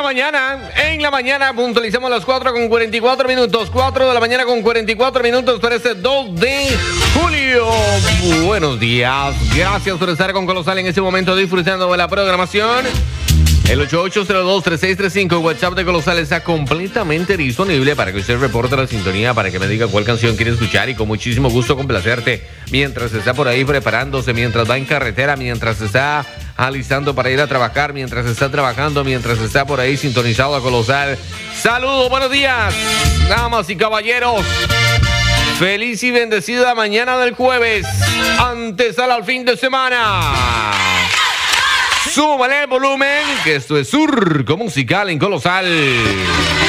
En la mañana puntualizamos las 4:44. 4 de la mañana con 44 minutos para este 2 de julio. Buenos días. Gracias por estar con Colosal en este momento disfrutando de la programación. El 8802-3635, WhatsApp de Colosal está completamente disponible para que usted reporte la sintonía, para que me diga cuál canción quiere escuchar y con muchísimo gusto complacerte mientras está por ahí preparándose, mientras va en carretera, mientras está alistando para ir a trabajar, mientras está trabajando, mientras está por ahí sintonizado a Colosal. Saludos, buenos días, damas y caballeros. Feliz y bendecida mañana del jueves, antesala al fin de semana. Súmale el volumen, que esto es Surco Musical en Colosal.